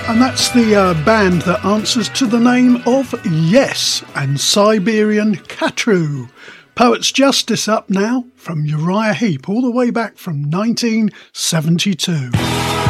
And that's the band that answers to the name of Yes and Siberian Khatru. Poet's Justice up now from Uriah Heep, all the way back from 1972.